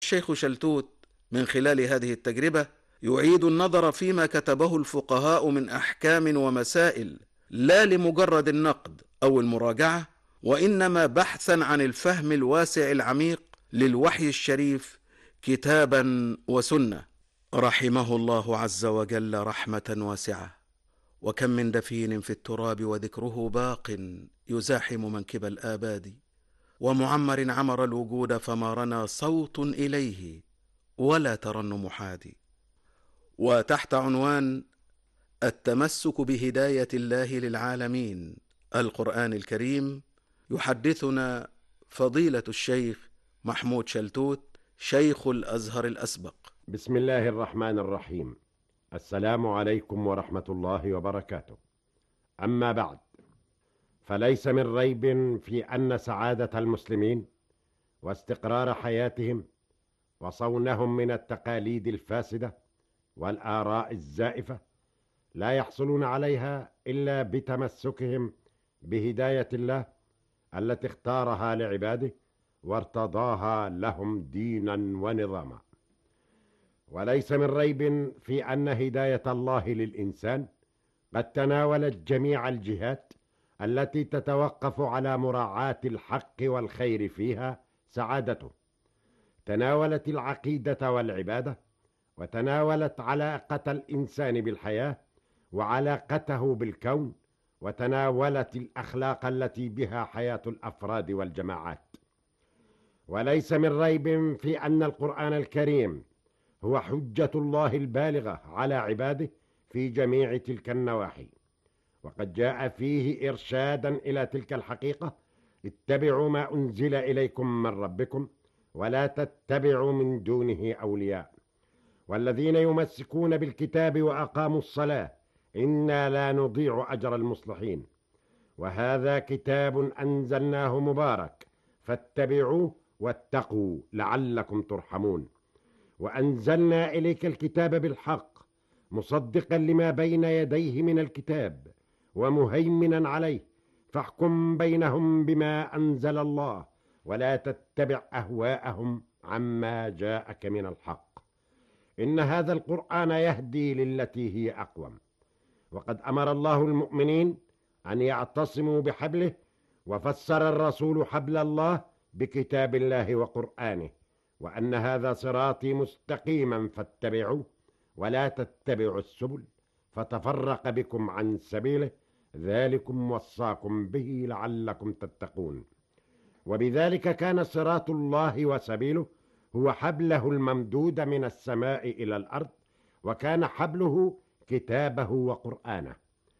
الشيخ شلتوت من خلال هذه التجربة يعيد النظر فيما كتبه الفقهاء من أحكام ومسائل، لا لمجرد النقد أو المراجعة، وإنما بحثا عن الفهم الواسع العميق للوحي الشريف كتابا وسنة. رحمه الله عز وجل رحمة واسعة، وكم من دفين في التراب وذكره باق يزاحم منكب الآباد، ومعمر عمر الوجود فما رنى صوت إليه ولا ترنم حادي. وتحت عنوان التمسك بهداية الله للعالمين القرآن الكريم، يحدثنا فضيلة الشيخ محمود شلتوت شيخ الأزهر الأسبق. بسم الله الرحمن الرحيم. السلام عليكم ورحمة الله وبركاته. أما بعد، فليس من ريب في أن سعادة المسلمين واستقرار حياتهم وصونهم من التقاليد الفاسدة والآراء الزائفة لا يحصلون عليها إلا بتمسكهم بهداية الله التي اختارها لعباده وارتضاها لهم دينا ونظاما. وليس من ريب في أن هداية الله للإنسان قد تناولت جميع الجهات التي تتوقف على مراعاة الحق والخير فيها سعادته. تناولت العقيدة والعبادة، وتناولت علاقة الإنسان بالحياة وعلاقته بالكون، وتناولت الأخلاق التي بها حياة الأفراد والجماعات. وليس من ريب في أن القرآن الكريم هو حجة الله البالغة على عباده في جميع تلك النواحي، وقد جاء فيه إرشادا إلى تلك الحقيقة: اتبعوا ما أنزل إليكم من ربكم ولا تتبعوا من دونه أولياء، والذين يمسكون بالكتاب وأقاموا الصلاة إنا لا نضيع أجر المصلحين، وهذا كتاب أنزلناه مبارك فاتبعوه واتقوا لعلكم ترحمون. وأنزلنا إليك الكتاب بالحق مصدقا لما بين يديه من الكتاب ومهيمنا عليه، فاحكم بينهم بما أنزل الله ولا تتبع أهواءهم عما جاءك من الحق. إن هذا القرآن يهدي للتي هي أقوم. وقد أمر الله المؤمنين أن يعتصموا بحبله، وفسر الرسول حبل الله بكتاب الله وقرآنه، وأن هذا صراطي مستقيما فاتبعوه ولا تتبعوا السبل فتفرق بكم عن سبيله، ذلكم وصاكم به لعلكم تتقون. وبذلك كان صراط الله وسبيله هو حبله الممدود من السماء إلى الأرض، وكان حبله كتابه وقرآنه.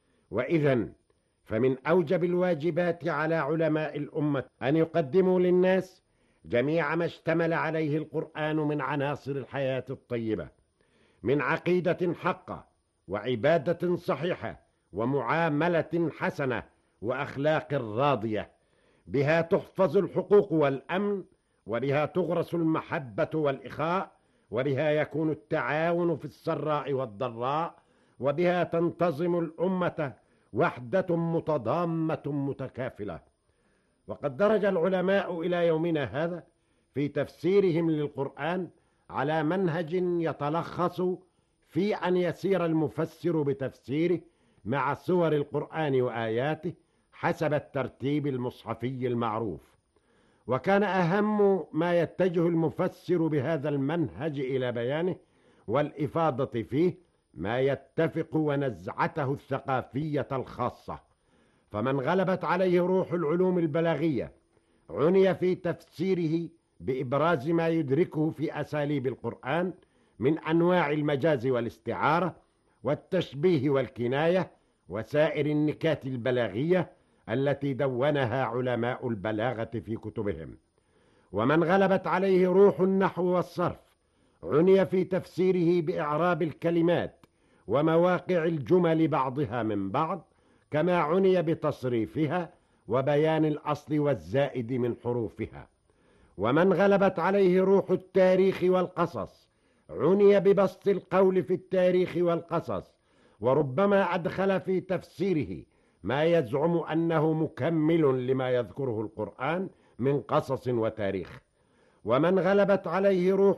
وإذن فمن أوجب الواجبات على علماء الأمة أن يقدموا للناس جميع ما اشتمل عليه القرآن من عناصر الحياة الطيبة، من عقيدة حقة وعبادة صحيحة ومعاملة حسنة وأخلاق راضية، بها تحفظ الحقوق والأمن، وبها تغرس المحبة والإخاء، وبها يكون التعاون في السراء والضراء، وبها تنتظم الأمة وحدة متضامة متكافلة. وقد درج العلماء إلى يومنا هذا في تفسيرهم للقرآن على منهج يتلخص في أن يسير المفسر بتفسيره مع سور القرآن وآياته حسب الترتيب المصحفي المعروف. وكان أهم ما يتجه المفسر بهذا المنهج إلى بيانه والإفاضة فيه ما يتفق ونزعته الثقافية الخاصة. فمن غلبت عليه روح العلوم البلاغية عني في تفسيره بإبراز ما يدركه في أساليب القرآن من أنواع المجاز والاستعارة والتشبيه والكناية وسائر النكات البلاغية التي دونها علماء البلاغة في كتبهم. ومن غلبت عليه روح النحو والصرف عني في تفسيره بإعراب الكلمات ومواقع الجمل بعضها من بعض، كما عني بتصريفها وبيان الأصل والزائد من حروفها. ومن غلبت عليه روح التاريخ والقصص عني ببسط القول في التاريخ والقصص، وربما أدخل في تفسيره ما يزعم أنه مكمل لما يذكره القرآن من قصص وتاريخ. ومن غلبت عليه روح